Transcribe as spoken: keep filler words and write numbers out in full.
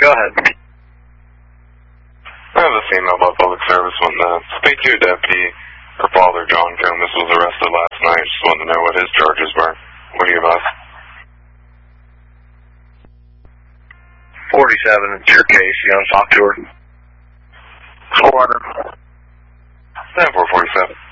Go ahead. I have a female about public service wanting to speak to your deputy. Her father, John Combs, was arrested last night. Just wanted to know what his charges were. What do you have? forty-seven, it's your case. You want to talk to her? Four hundred. ten four forty-seven.